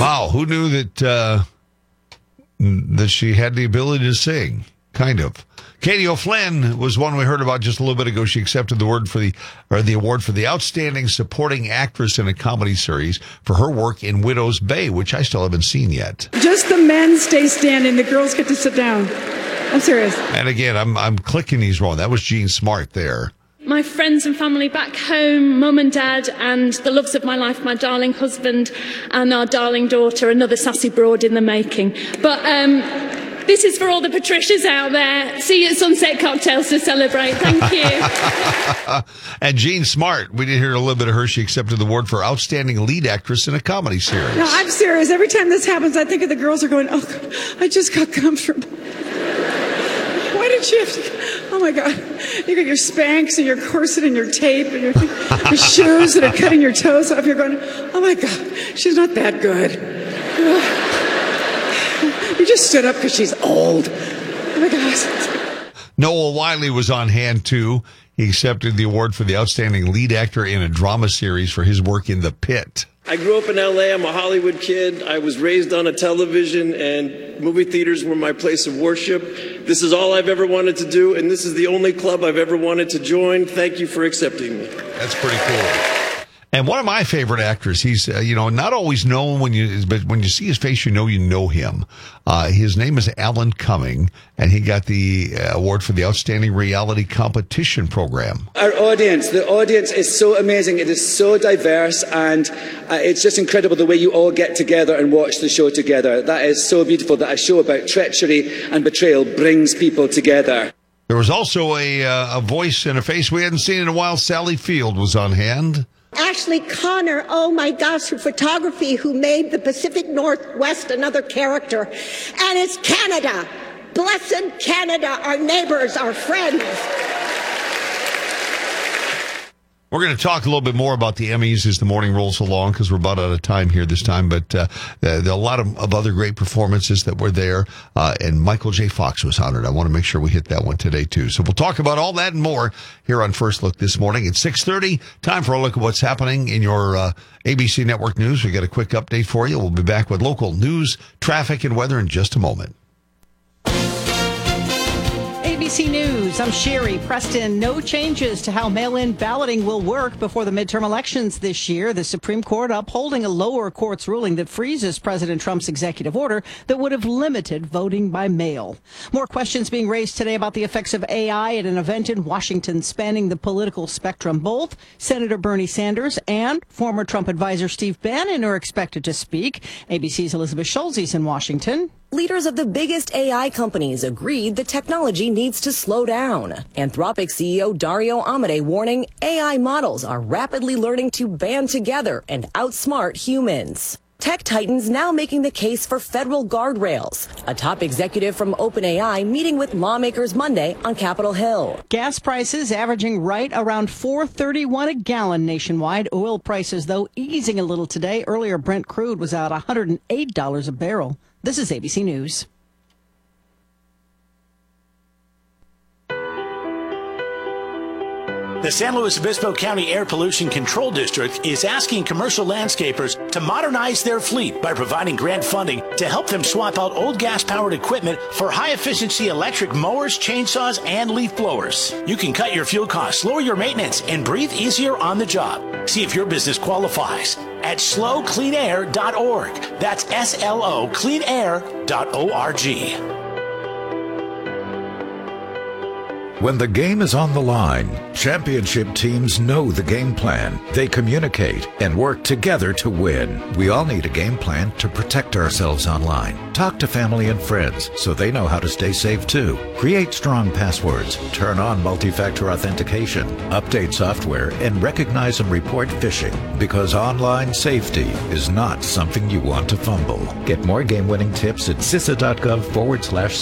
Wow, who knew that she had the ability to sing? Kind of. Katie O'Flynn was one we heard about just a little bit ago. She accepted the award for the Outstanding Supporting Actress in a Comedy Series for her work in Widow's Bay, which I still haven't seen yet. Just the men stay standing. The girls get to sit down. I'm serious. And again, I'm clicking these wrong. That was Jean Smart there. My friends and family back home, mum and dad, and the loves of my life, my darling husband and our darling daughter, another sassy broad in the making. But this is for all the Patricias out there. See you at Sunset Cocktails to celebrate. Thank you. And Jean Smart, we did hear a little bit of her. She accepted the award for Outstanding Lead Actress in a Comedy Series. No, I'm serious. Every time this happens, I think of the girls are going, oh, God, I just got comfortable. Why did you have to... Oh, my God. You got your Spanx and your corset and your tape and your shoes that are cutting your toes off. You're going, oh, my God, she's not that good. You just stood up because she's old. Oh, my God. Noel Wiley was on hand, too. He accepted the award for the Outstanding Lead Actor in a Drama Series for his work in The Pit. I grew up in L.A. I'm a Hollywood kid. I was raised on a television, and movie theaters were my place of worship. This is all I've ever wanted to do, and this is the only club I've ever wanted to join. Thank you for accepting me. That's pretty cool. And one of my favorite actors, he's, not always known but when you see his face, you know him. His name is Alan Cumming, and he got the award for the Outstanding Reality Competition Program. The audience is so amazing. It is so diverse, and it's just incredible the way you all get together and watch the show together. That is so beautiful that a show about treachery and betrayal brings people together. There was also a voice and a face we hadn't seen in a while. Sally Field was on hand. Ashley Connor, oh my gosh, her photography, who made the Pacific Northwest another character. And it's Canada. Blessed Canada, our neighbors, our friends. We're going to talk a little bit more about the Emmys as the morning rolls along because we're about out of time here this time. But there are a lot of other great performances that were there. And Michael J. Fox was honored. I want to make sure we hit that one today, too. So we'll talk about all that and more here on First Look this morning at 6:30. Time for a look at what's happening in your ABC Network News. We got a quick update for you. We'll be back with local news, traffic, and weather in just a moment. ABC News, I'm Sherry Preston. No changes to how mail-in balloting will work before the midterm elections this year. The Supreme Court upholding a lower court's ruling that freezes President Trump's executive order that would have limited voting by mail. More questions being raised today about the effects of AI at an event in Washington spanning the political spectrum. Both Senator Bernie Sanders and former Trump advisor Steve Bannon are expected to speak. ABC's Elizabeth Schulze is in Washington. Leaders of the biggest AI companies agreed the technology needs to slow down. Anthropic CEO Dario Amodei warning AI models are rapidly learning to band together and outsmart humans. Tech titans now making the case for federal guardrails. A top executive from OpenAI meeting with lawmakers Monday on Capitol Hill. Gas prices averaging right around $4.31 a gallon nationwide. Oil prices, though, easing a little today. Earlier, Brent crude was out $108 a barrel. This is ABC News. The San Luis Obispo County Air Pollution Control District is asking commercial landscapers to modernize their fleet by providing grant funding to help them swap out old gas-powered equipment for high-efficiency electric mowers, chainsaws, and leaf blowers. You can cut your fuel costs, lower your maintenance, and breathe easier on the job. See if your business qualifies at slowcleanair.org. That's slocleanair.org. When the game is on the line, championship teams know the game plan. They communicate and work together to win. We all need a game plan to protect ourselves online. Talk to family and friends so they know how to stay safe too. Create strong passwords, turn on multi-factor authentication, update software, and recognize and report phishing. Because online safety is not something you want to fumble. Get more game-winning tips at CISA.gov/